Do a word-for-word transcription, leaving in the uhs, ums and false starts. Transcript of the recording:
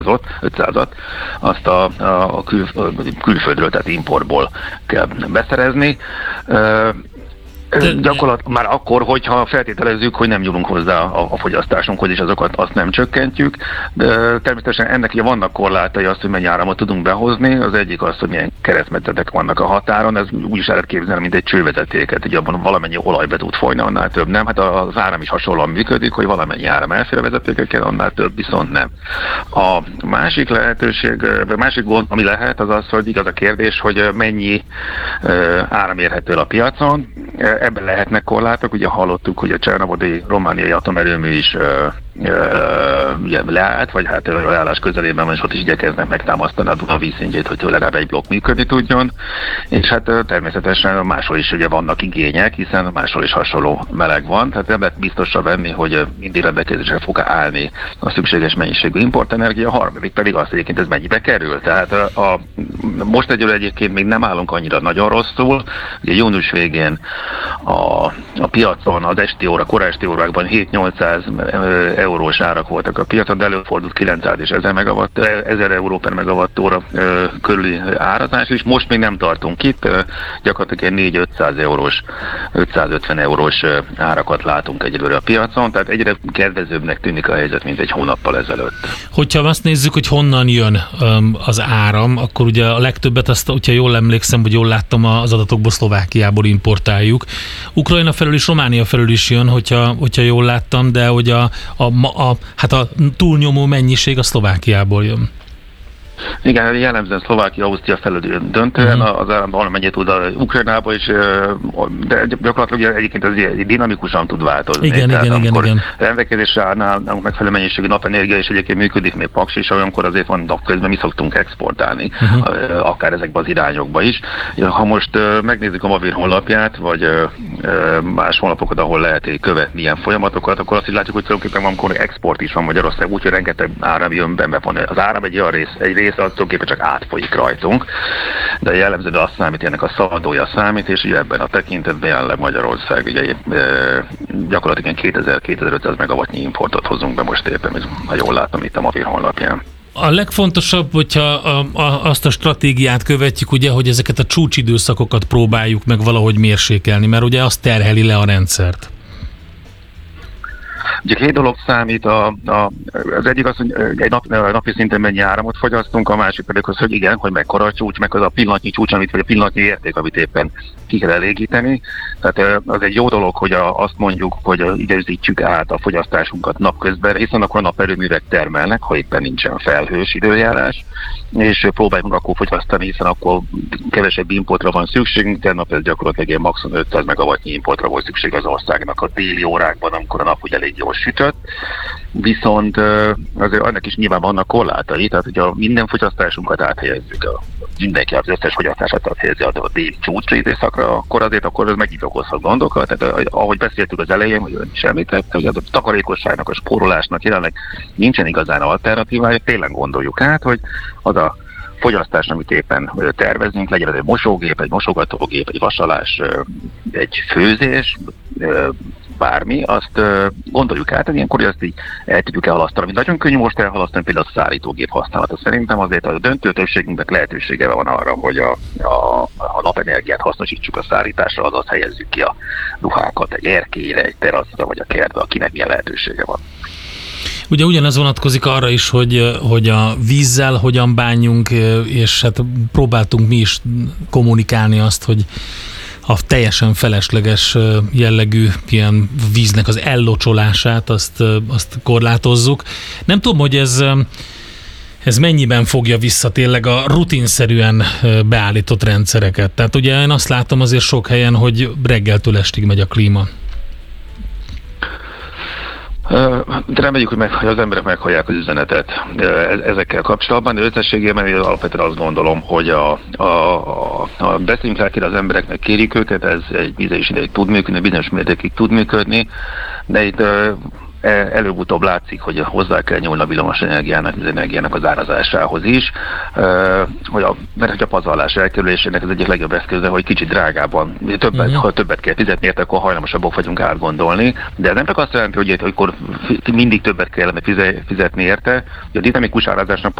ötszázat, azt a, a kül, külföldről, tehát importból kell beszerezni. De, gyakorlat már akkor, hogyha feltételezzük, hogy nem nyúlunk hozzá a, a fogyasztásunkhoz, és azokat azt nem csökkentjük. De természetesen ennek ugye vannak korlátai, azt, hogy mennyi áramot tudunk behozni. Az egyik az, hogy milyen keresztmetszetek vannak a határon, ez úgy is el lehet képzelni, mint egy csővezetéket, hogy abban valamennyi olaj be tud folyni, annál több nem. Hát az áram is hasonlóan működik, hogy valamennyi áram elfér a vezetékeken, annál több viszont nem. A másik lehetőség, a másik gond, ami lehet, az az, hogy igaz a kérdés, hogy mennyi áram érhető el a piacon. Ebben lehetnek korlátok, ugye hallottuk, hogy a Csernobili romániai atomerőmű is ö, ö, ugye leállt, vagy hát a leállás közelében van, és ott is igyekeznek megtámasztani a Duna vízszintjét, hogy legalább egy blokk működni tudjon, és hát természetesen máshol is ugye vannak igények, hiszen máshol is hasonló meleg van, tehát nem lehet biztosra venni, hogy mindig rendelkezésre fog állni a szükséges mennyiségű importenergia, a harmadik pedig az, egyébként ez mennyibe kerül. Tehát a, a, most egyről egyébként még nem állunk annyira nagyon rosszul, ugye június végén A, a piacon az esti óra, korai esti órákban hét-nyolcszáz eurós árak voltak a piacon, de előfordult kilencszáz és ezer euró per megawattóra körüli árazás, és most még nem tartunk itt, gyakorlatilag négy-ötszáz eurós, ötszázötven eurós árakat látunk egyelőre a piacon, tehát egyre kedvezőbbnek tűnik a helyzet, mint egy hónappal ezelőtt. Hogyha azt nézzük, hogy honnan jön um, az áram, akkor ugye a legtöbbet azt, hogyha jól emlékszem, vagy jól láttam, az adatokból Szlovákiából importáljuk. Ukrajna felől is, Románia felől is jön, hogyha, hogyha jól láttam, de hogy a, a, a, hát a túlnyomó mennyiség a Szlovákiából jön. Igen, jellemzően Szlovákia, Ausztria felől döntően, uh-huh. az áram valamennyit tud a Ukrajnába is, de gyakorlatilag egyébként ez dinamikusan tud változni. Igen, Tehát igen, igen, igen. rendelkezésre állnál megfelelő mennyiségű napenergia, és egyébként működik még Paks is, olyankor azért van napközben mi szoktunk exportálni, uh-huh. akár ezekbe az irányokba is. Ha most megnézzük a Mavir honlapját, vagy más honlapokat, ahol lehet követni ilyen folyamatokat, akkor azt is látjuk, hogy tulajdonképpen valamikor export is van Magyarország, úgyhogy rengeteg áram jön benne van. Az áram egy olyan rész, egy rész az tulajdonképpen csak átfolyik rajtunk, de jellemző, de azt számít, ennek a szaldója számít, és ugye ebben a tekintetben jelenleg Magyarország ugye e, gyakorlatilag kétezer-kétezer-ötszáz megawattnyi importot hozunk be most éppen, ha jól látom itt a Mavir honlapján. A legfontosabb, hogyha a, a, azt a stratégiát követjük, ugye, hogy ezeket a csúcsidőszakokat próbáljuk meg valahogy mérsékelni, mert ugye azt terheli le a rendszert. Ugye két dolog számít, a, a, az egyik az, hogy egy nap, napi szinten mennyi áramot fogyasztunk, a másik pedig az, hogy igen, hogy mekkora a csúcs, meg az a pillanatnyi csúcs, amit, vagy a pillanatnyi érték, amit éppen ki kell elégíteni. Tehát az egy jó dolog, hogy a, azt mondjuk, hogy időzítsük át a fogyasztásunkat napközben, hiszen akkor a naperőművek termelnek, ha éppen nincsen felhős időjárás, és próbáljunk akkor fogyasztani, hiszen akkor kevesebb importra van szükségünk, tennap ez gyakorlatilag maximum ötszáz megawattnyi importra volt szükség az országnak a déli órákban, amikor a nap ugye elég jól sütött. Viszont azért annak is nyilván vannak korlátai, tehát hogyha minden fogyasztásunkat áthelyezzük, a, mindenki az összes fogyasztását áthelyezi a déli csúcsra időszakra, akkor azért akkor ez megint okozhat gondokat. Tehát ahogy beszéltük az elején, hogy ön is említette, hogy a takarékosságnak, a spórolásnak jelenleg nincsen igazán alternatívája, tényleg gondoljuk át, hogy az a fogyasztás, amit éppen tervezünk, legyen ez egy mosógép, egy mosogatógép, egy vasalás, egy főzés, bármi, azt gondoljuk át, hogy ilyenkor azt így el tudjuk elhalasztani. Mint nagyon könnyű most elhalasztani például a szárítógép használata. Szerintem azért a döntő többségünknek lehetősége van arra, hogy a, a, a napenergiát hasznosítsuk a szárításra, azaz helyezzük ki a ruhákat egy erkélyre, egy teraszra, vagy a kertbe, akinek milyen lehetősége van. Ugye ugyanez vonatkozik arra is, hogy, hogy a vízzel hogyan bánjunk, és hát próbáltunk mi is kommunikálni azt, hogy a teljesen felesleges jellegű ilyen víznek az ellocsolását, azt, azt korlátozzuk. Nem tudom, hogy ez, ez mennyiben fogja vissza tényleg a rutinszerűen beállított rendszereket. Tehát ugye én azt látom azért sok helyen, hogy reggeltől estig megy a klíma. De reméljük, hogy, meg, hogy az emberek meghallják az üzenetet ezekkel kapcsolatban, de összességében én alapvetően azt gondolom, hogy a, a, a, a beszéljünk rá az embereknek, kérjük őket, ez egy bizonyos ideig tud működni, bizonyos mértékig tud működni, de itt előbb-utóbb látszik, hogy hozzá kell nyúlni a villamos energiának, az energiának az árazásához is, hogy a, mert hogy a pazarlás elkerülésének az egyik legjobb eszköze, hogy kicsit drágában, többet, uh-huh. ha többet kell fizetni, érte, akkor hajlamosabbak vagyunk átgondolni, de ez nem csak azt jelenti, hogy akkor mindig többet kellene fizetni érte, hogy a dinamikus árazásnak